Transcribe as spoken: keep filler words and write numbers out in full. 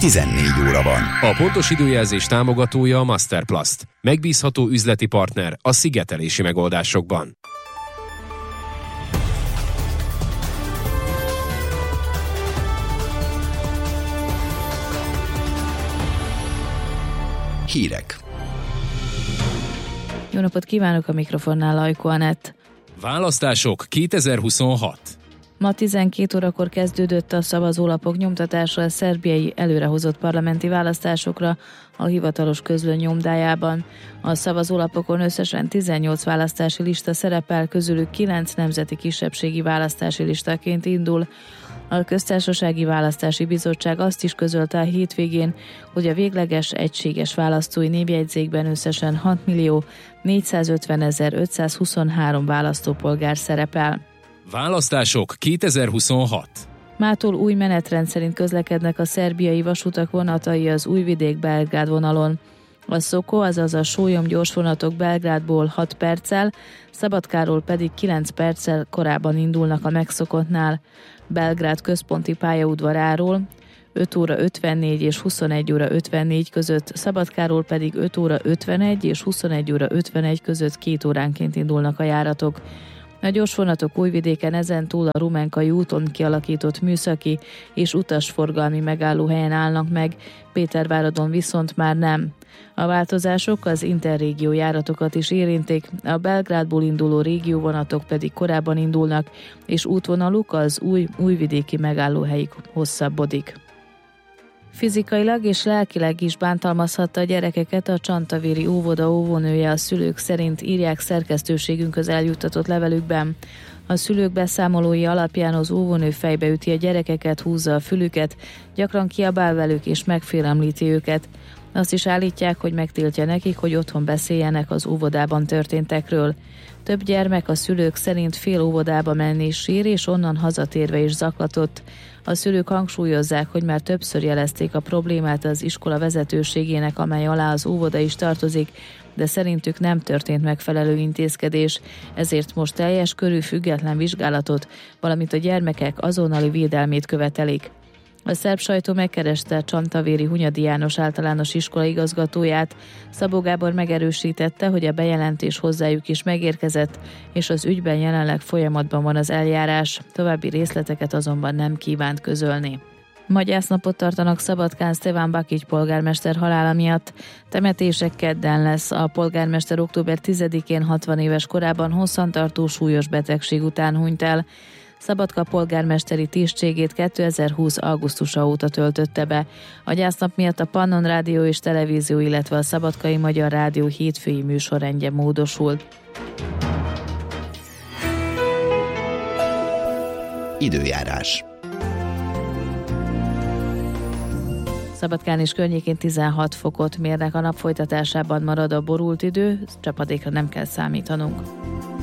tizennégy óra van. A pontos időjelzés támogatója a Masterplast. Megbízható üzleti partner a szigetelési megoldásokban. Hírek. Jó napot kívánok, a mikrofonnál Ajko Anett. Választások kétezer-huszonhat. Ma tizenkét órakor kezdődött a szavazólapok nyomtatása a szerbiai előrehozott parlamenti választásokra a hivatalos közlöny nyomdájában. A szavazólapokon összesen tizennyolc választási lista szerepel, közülük kilenc nemzeti kisebbségi választási listaként indul. A Köztársasági Választási Bizottság azt is közölte a hétvégén, hogy a végleges egységes választói névjegyzékben összesen hatmillió négyszázötvenezer-ötszázhuszonhárom választópolgár szerepel. Választások kétezer-huszonhat. Mától új menetrend szerint közlekednek a szerbiai vasutak vonatai az Újvidék-Belgrád vonalon. A Szoko, azaz a sólyom gyorsvonatok Belgrádból hat perccel, Szabadkáról pedig kilenc perccel korábban indulnak a megszokottnál. Belgrád központi pályaudvaráról öt óra ötvennégy és huszonegy óra ötvennégy között, Szabadkáról pedig öt óra ötvenegy és huszonegy óra ötvenegy között két óránként indulnak a járatok. A gyorsvonatok Újvidéken ezentúl a Rumenkai úton kialakított műszaki és utasforgalmi megállóhelyen állnak meg, Péterváradon viszont már nem. A változások az interrégió járatokat is érintik, a Belgrádból induló régióvonatok pedig korábban indulnak, és útvonaluk az új újvidéki megállóhelyig hosszabbodik. Fizikailag és lelkileg is bántalmazhatta a gyerekeket a Csantavéri óvoda óvónője, a szülők szerint, írják szerkesztőségünkhöz eljuttatott levelükben. A szülők beszámolói alapján az óvónő fejbeüti a gyerekeket, húzza a fülüket, gyakran kiabál velük és megfélemlíti őket. Azt is állítják, hogy megtiltja nekik, hogy otthon beszéljenek az óvodában történtekről. Több gyermek a szülők szerint fél óvodába menni sír, és onnan hazatérve is zaklatott. A szülők hangsúlyozzák, hogy már többször jelezték a problémát az iskola vezetőségének, amely alá az óvoda is tartozik, de szerintük nem történt megfelelő intézkedés, ezért most teljes körű független vizsgálatot, valamint a gyermekek azonnali védelmét követelik. A szerb sajtó megkereste Csantavéri Hunyadi János általános iskola igazgatóját. Szabó Gábor megerősítette, hogy a bejelentés hozzájuk is megérkezett, és az ügyben jelenleg folyamatban van az eljárás, további részleteket azonban nem kívánt közölni. Ma gyásznapot tartanak Szabadkán Szteván Bakics polgármester halála miatt. Temetések kedden lesz. A polgármester október tizedikén hatvan éves korában hosszantartó súlyos betegség után hunyt el. Szabadka polgármesteri tisztségét kétezer-húsz augusztusa óta töltötte be. A gyásznap miatt a Pannon Rádió és Televízió, illetve a Szabadkai Magyar Rádió hétfői műsorrendje módosult. Időjárás. Szabadkán és környékén tizenhat fokot mérnek, a nap folytatásában marad a borult idő, csapadékra nem kell számítanunk.